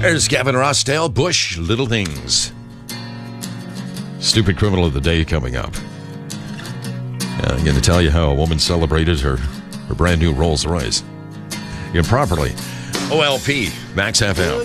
There's Gavin Rossdale, Bush, Little Things. Stupid criminal of the day coming up. I'm going to tell you how a woman celebrated her brand new Rolls Royce. Improperly. OLP, Max FM.